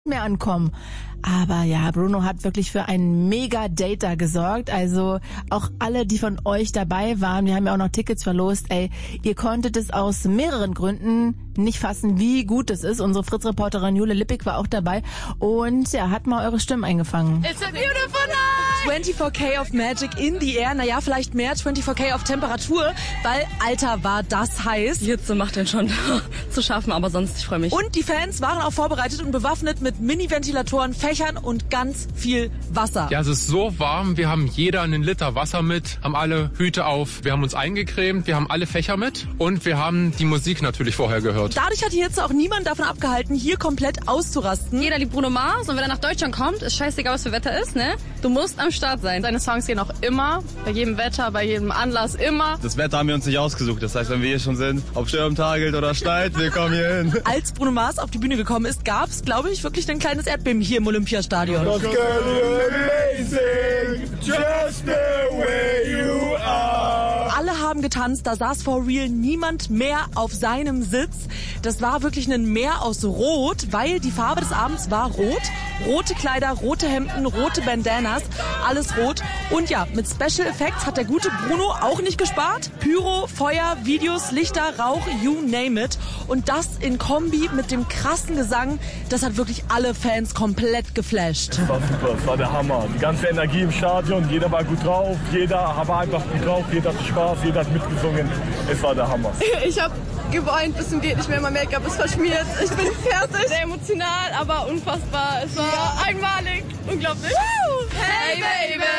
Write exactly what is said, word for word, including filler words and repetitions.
mehr ankommen. Aber ja, Bruno hat wirklich für ein Mega-Date da gesorgt. Also auch alle, die von euch dabei waren, wir haben ja auch noch Tickets verlost, ey, ihr konntet es aus mehreren Gründen nicht fassen, wie gut es ist. Unsere Fritz-Reporterin Jule Lippig war auch dabei und ja, hat mal eure Stimmen eingefangen. It's a beautiful night! vierundzwanzig K of Magic in the air. Naja, vielleicht mehr vierundzwanzig K of Temperatur, weil, Alter, war das heiß. Die Hitze macht den schon zu schaffen, aber sonst, ich freue mich. Und die Fans waren auch vorbereitet und bewaffnet mit Mini-Ventilatoren, Fächern und ganz viel Wasser. Ja, es ist so warm. Wir haben jeder einen Liter Wasser mit, haben alle Hüte auf. Wir haben uns eingecremt, wir haben alle Fächer mit und wir haben die Musik natürlich vorher gehört. Dadurch hat die Hitze auch niemand davon abgehalten, hier komplett auszurasten. Jeder liebt Bruno Mars und wenn er nach Deutschland kommt, ist scheißegal, was für Wetter ist, ne? Du musst am Start sein. Seine Songs gehen auch immer, bei jedem Wetter, bei jedem Anlass, immer. Das Wetter haben wir uns nicht ausgesucht. Das heißt, wenn wir hier schon sind, ob Sturm, Tagelt oder schneit, wir kommen hier hin. Als Bruno Mars auf die Bühne gekommen ist, gab es, glaube ich, wirklich ein kleines Erdbeben hier im Olympiastadion. Girl, you're amazing, just the way you are. Alle haben getanzt, da saß for real niemand mehr auf seinem Sitz. Das war wirklich ein Meer aus Rot, weil die Farbe des Abends war rot. Rote Kleider, rote Hemden, rote Bandanas, alles rot. Und ja, mit Special Effects hat der gute Bruno auch nicht gespart. Pyro, Feuer, Videos, Lichter, Rauch, you name it. Und das in Kombi mit dem krassen Gesang, das hat wirklich alle Fans komplett geflasht. Das war super, das war der Hammer. Die ganze Energie im Stadion, jeder war gut drauf, jeder war einfach gut drauf, jeder hatte Spaß, jeder hat mitgesungen. Es war der Hammer. Ich habe geweint bis zum geht nicht mehr, mein Make-up ist verschmiert. Ich bin fertig. Sehr emotional, aber unfassbar. Es war einmalig, unglaublich. Hey Baby!